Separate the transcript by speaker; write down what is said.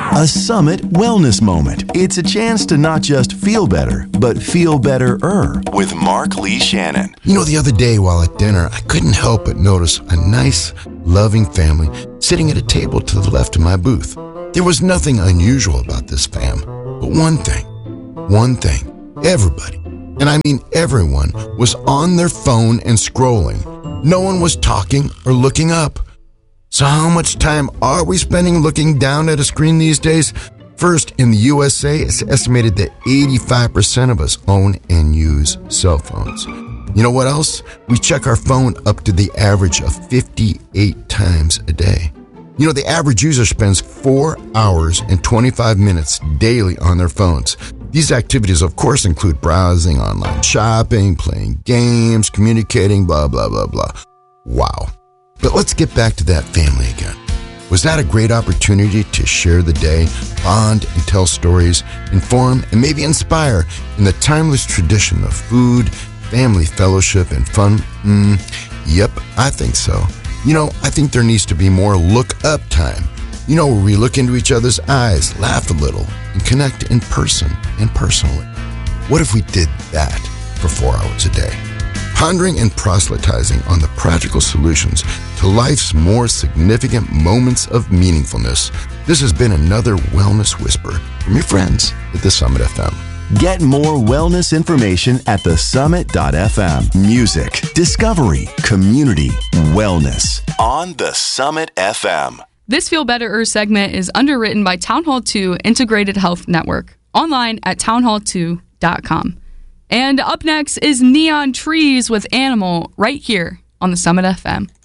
Speaker 1: A Summit Wellness Moment. It's a chance to not just feel better, but feel better-er with Mark Lee Shannon.
Speaker 2: You know, the other day while at dinner, I couldn't help but notice a nice, loving family sitting at a table to the left of my booth. There was nothing unusual about this fam, but one thing, everybody, and I mean everyone, was on their phone and scrolling. No one was talking or looking up. So how much time are we spending looking down at a screen these days? First, in the USA, it's estimated that 85% of us own and use cell phones. You know what else? We check our phone up to the average of 58 times a day. You know, the average user spends 4 hours and 25 minutes daily on their phones. These activities, of course, include browsing, online shopping, playing games, communicating, blah, blah, blah, blah. Wow. But let's get back to that family again. Was that a great opportunity to share the day, bond and tell stories, inform and maybe inspire in the timeless tradition of food, family fellowship, and fun? Yep, I think so. You know, I think there needs to be more look-up time. You know, where we look into each other's eyes, laugh a little, and connect in person and personally. What if we did that for 4 hours a day? Pondering and proselytizing on the practical solutions to life's more significant moments of meaningfulness. This has been another Wellness Whisper from your friends at the Summit FM.
Speaker 1: Get more wellness information at thesummit.fm. Music, discovery, community, wellness on the Summit FM.
Speaker 3: This Feel Better segment is underwritten by Town Hall 2 Integrated Health Network. Online at townhall2.com. And up next is Neon Trees with Animal right here on the Summit FM.